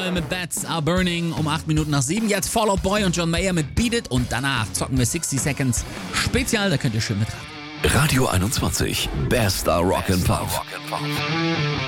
Paul mit Bats Are Burning um 8 Minuten nach 7. Jetzt Fall Out Boy und John Mayer mit Beat It und danach zocken wir 60 Seconds Spezial, da könnt ihr schön mitraten. Radio 21, Bester Rock and Pop.